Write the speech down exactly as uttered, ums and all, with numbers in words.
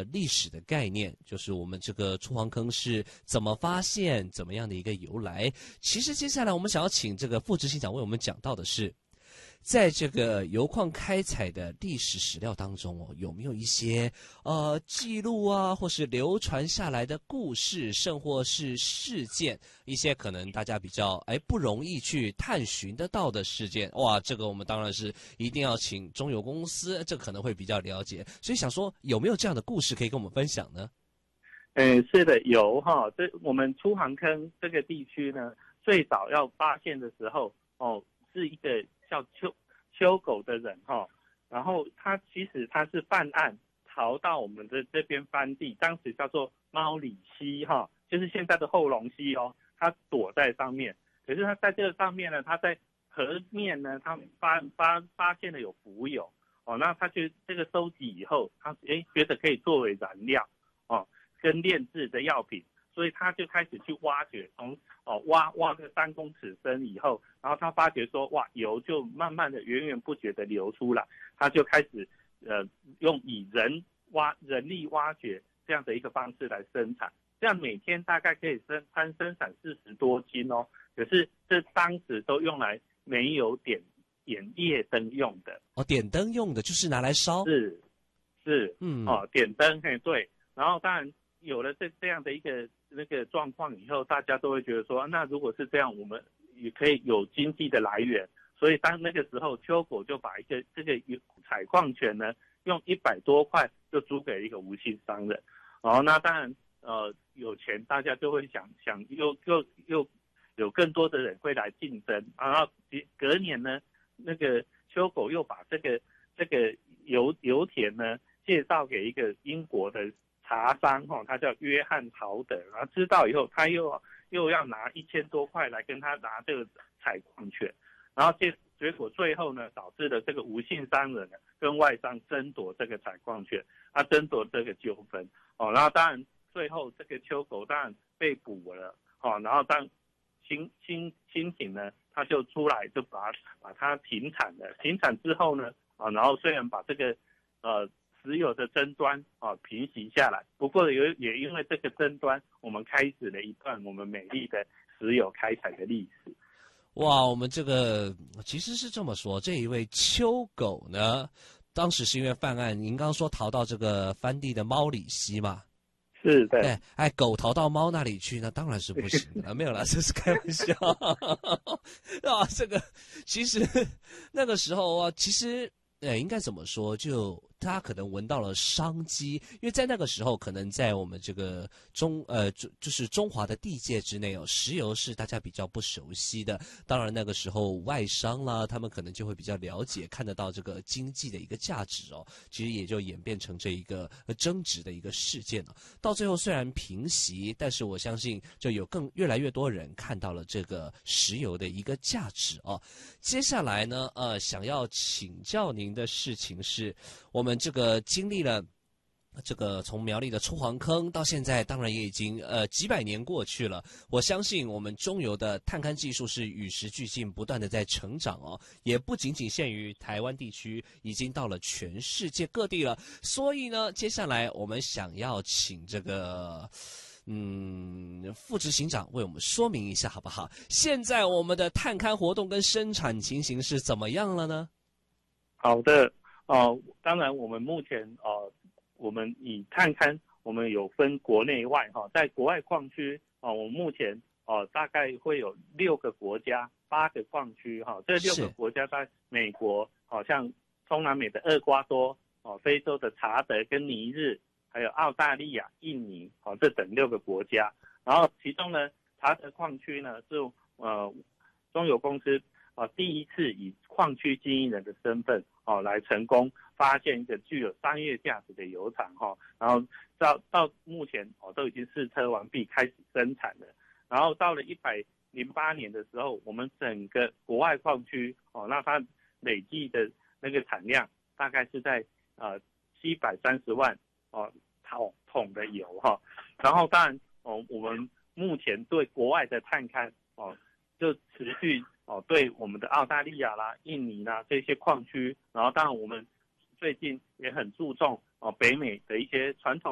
历史的概念，就是我们这个出黄坑是怎么发现，怎么样的一个由来。其实接下来我们想要请这个副执行长为我们讲到的是，在这个油矿开采的历史史料当中哦，有没有一些呃记录啊，或是流传下来的故事，甚或是事件，一些可能大家比较哎不容易去探寻得到的事件？哇，这个我们当然是一定要请中油公司，这可能会比较了解。所以想说，有没有这样的故事可以跟我们分享呢？ 嗯，是的，有哈。这我们出黄坑这个地区呢，最早要发现的时候哦，是一个叫秋秋狗的人哈，然后他其实他是犯案逃到我们的这边番地，当时叫做猫里溪哈，就是现在的后龙溪哦，他躲在上面。可是他在这个上面呢，他在河面呢，他发发发现了有浮油哦，那他就这个收集以后，他诶觉得可以作为燃料哦，跟炼制的药品。所以他就开始去挖掘，从哦挖挖个三公尺深以后，然后他发觉说，哇，油就慢慢的源源不绝的流出来，他就开始呃用以人挖人力挖掘这样的一个方式来生产，这样每天大概可以生产生产四十多斤哦。可是这当时都用来煤油点点夜灯用的哦，点灯用的就是拿来烧， 是是嗯哦点灯嘿对，然后当然有了这这样的一个那个状况以后，大家都会觉得说，那如果是这样，我们也可以有经济的来源。所以当那个时候，秋果就把一个这个采矿权呢，用一百多块就租给一个无姓商人。然后那当然，呃，有钱大家就会想想又又又有更多的人会来竞争。然后隔年呢，那个秋果又把这个这个油油田呢介绍给一个英国的茶商哈，他叫约翰豪德，然后知道以后，他又又要拿一千多块来跟他拿这个采矿权，然后结结果最后呢，导致了这个无姓商人呢跟外商争夺这个采矿权，啊，争夺这个纠纷哦，然后当然最后这个秋狗当然被捕了哦，然后当清清清廷呢，他就出来就把把它停产了，停产之后呢，啊，然后虽然把这个呃。石油的争端啊平息下来，不过有也因为这个争端，我们开始了一段我们美丽的石油开采的历史。 哇，我们这个其实是这么说，这一位秋狗呢，当时是因为犯案，您刚刚说逃到这个番地的猫里溪嘛？ 是的。 对，哎，狗逃到猫那里去，那当然是不行的，没有啦，这是开玩笑啊。这个其实那个时候啊，其实。呃，应该怎么说？就他可能闻到了商机，因为在那个时候，可能在我们这个中呃，就就是中华的地界之内哦，石油是大家比较不熟悉的。当然，那个时候外商啦，他们可能就会比较了解，看得到这个经济的一个价值哦。其实也就演变成这一个争执的一个事件了。到最后虽然平息，但是我相信就有更越来越多人看到了这个石油的一个价值哦。接下来呢，呃，想要请教您的事情是，我们这个经历了这个从苗栗的出黄坑到现在，当然也已经呃几百年过去了。我相信我们中油的探勘技术是与时俱进，不断的在成长哦，也不仅仅限于台湾地区，已经到了全世界各地了。所以呢，接下来我们想要请这个。嗯，副执行长为我们说明一下好不好？现在我们的探勘活动跟生产情形是怎么样了呢？ 好的，呃，当然我们目前呃，我们以探勘，我们有分国内外哈，在国外矿区啊、呃，我们目前哦、呃、大概会有六个国家、八个矿区哈，这六个国家在美国，好、呃、像中南美的厄瓜多哦、呃，非洲的查德跟尼日。还有澳大利亚、印尼，哦，这等六个国家。然后其中呢，查德矿区呢是呃中油公司啊、呃、第一次以矿区经营人的身份哦来成功发现一个具有商业价值的油厂哈、哦。然后到到目前哦都已经试车完毕，开始生产了。然后到了一百零八年的时候，我们整个国外矿区哦，那它累计的那个产量大概是在呃七百三十万。哦，桶桶的油哈，然后当然哦，我们目前对国外的探勘哦，就持续哦，对我们的澳大利亚啦、印尼啦这些矿区，然后当然我们最近也很注重哦北美的一些传统。